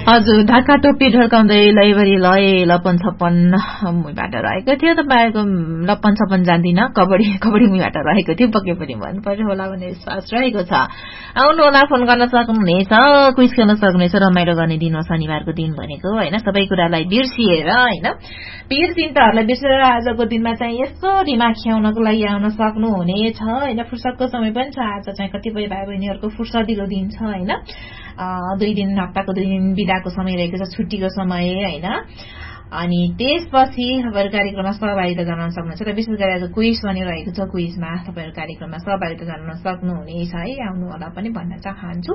हजुर ढाका टोपी ढल्काउँदै लैभरि लय लपन छपन मुइबाट रहेको थियो तपाईहरुको लपन छपन जान्दिन कबड्डी मुइबाट रहेको थियो पक्कै पनि मन पर्यो होला भन्ने विश्वास रहेको छ आउनु होला फोन गर्न सक्नुहुनेछ क्विज खेल्न सक्नुहुनेछ रमाइलो गर्ने दिन हो शनिबारको दिन भनेको हैन सबै कुरालाई बिर्सिएर हैन पीर चिन्ताहरुलाई बिर्सेर आजको दिनमा चाहिँ यसो दिमाग ख्याउनको लागि आउन सक्नुहुनेछ हैन फुर्सदको समय पनि छ आज चाहिँ कतिपय भाइ बहिनीहरुको फुर्सदीको दिन छ हैन 2 दिन हप्ताको 2 दिन बिदाको समय रहेको छ छुट्टीको समय हैन अनि त्यसपछि तपाईहरु कार्यक्रममा सहभागिता जनाउन सक्नुहुन्छ र विशेष गरी आज क्विज पनि रहेको छ क्विजमा तपाईहरु कार्यक्रममा सहभागिता जनाउन सक्नुहुनेछ है आउनु होला पनि भन्न चाहन्छु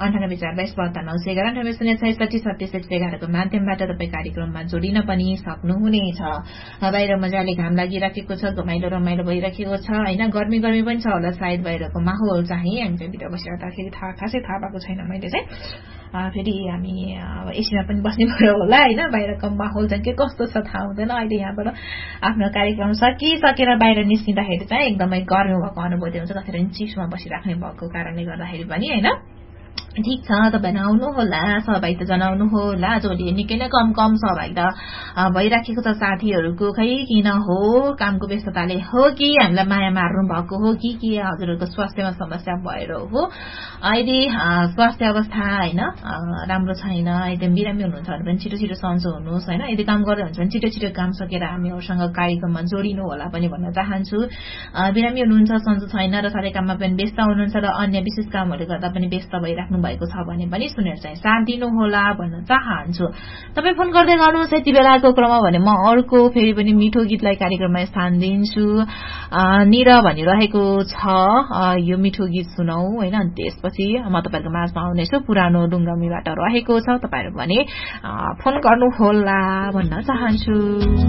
9847979611 को माध्यमबाट तपाई कार्यक्रममा जोडिन पनि सक्नुहुनेछ बाहिर मजाले घाम लागिराखेको छ रमाइलो भइराखेको छ हैन गर्मी पनि छ होला सायद बाहिरको माहौल चाहिँ हामी चाहिँ भित्र बसिरहँदाखेरि खासै थाहा भएको छैन मैले चाहिँ फेरि हामी एसीमा पनि बस्ने भयो होला हैन बाहिरको माहौल चाहिँ के कस्तो छ थाहा हुँदैन अहिले यहाँबाट आफ्नो कार्यक्रम सकिसकेर बाहिर निस्किँदाखेरि चाहिँ एकदमै गर्मी भएको अनुभूति हुन्छ कतिखेर चिसोमा बसिराख्ने भएको कारणले गर्दाखेरि पनि हैन ठीक छ तपाईहरु आउनु होला सहभागिता जनाउनु होला जोडी निकै नै कम सहभागिता भइराखेको छ साथीहरुको खै किन हो कामको व्यस्तताले हो कि हामीलाई माया मार्नु भएको हो कि हजुरहरुको स्वास्थ्यमा समस्या भएर हो अहिले स्वास्थ्य अवस्था हैन राम्रो छैन एकदम बिरामी हुनुहुन्छ भने पनि छिटो सन्चो हुनुहोस् हैन यदि काम गर्दै हुन्छ भने छिटो काम सकेर हामीहरुसँग कार्यक्रममा जोडिनु होला पनि भन्न चाहन्छु बिरामी हुनुहुन्छ सन्चो छैन र साथै काममा पनि व्यस्त हुनुहुन्छ र अन्य विशेष कामहरुले गर्दा पनि व्यस्त भइराख्नु भएको छ भने पनि सुनेर चाहिँ साथ दिनु होला भन्न चाहन्छु तपाई फोन गर्दै गर्नुहोस् यति बेलाको क्रममा भने म अर्को फेरि पनि मिठो गीतलाई कार्यक्रममा स्थान दिन्छु निरा भनिरहेको छ यो मिठो गीत सुनौ हैन अनि त्यसपछि म तपाईहरुको माझमा आउनेछु पुरानो डुङ्गामीबाट रहेको छ तपाईहरु भने फोन गर्नु होला भन्न चाहन्छु